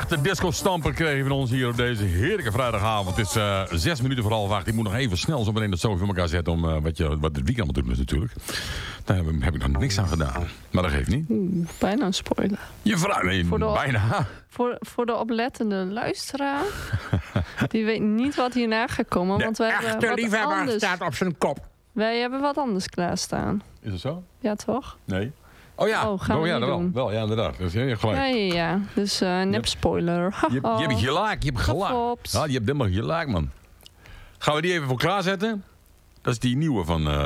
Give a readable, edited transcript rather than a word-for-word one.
echte disco-stamper kregen van ons hier op deze heerlijke vrijdagavond. Het is 6 minuten voor 7:30. Ik moet nog even snel zo meteen dat zo voor elkaar zetten om wat het weekend allemaal doen is natuurlijk. Daar heb ik nog niks aan gedaan. Maar dat geeft niet. Bijna een spoiler. Je vraagt, nee, bijna. Voor de oplettende luisteraar, die weet niet wat hierna gaat komen. Want wij hebben echte wat liefhebber anders. staat op zijn kop. Wij hebben wat anders klaarstaan. Is het zo? Ja, toch? Nee. Oh ja, gaan we niet doen. wel, ja, inderdaad. Dus, je hebt gelijk. Ja. Dus nep spoiler. Je hebt gelijk, je hebt gelijk. Gefopt. Ja, je hebt helemaal gelijk, man. Gaan we die even voor klaarzetten? Dat is die nieuwe van...